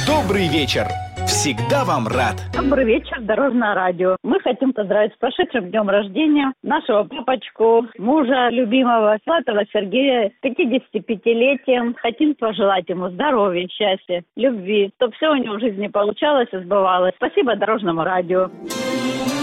Добрый вечер. Всегда вам рад. Добрый вечер, Дорожное радио. Мы хотим поздравить с прошедшим днем рождения нашего папочку, мужа любимого, Сватова Сергея, 55-летием. Хотим пожелать ему здоровья, счастья, любви, чтобы все у него в жизни получалось и сбывалось. Спасибо Дорожному радио.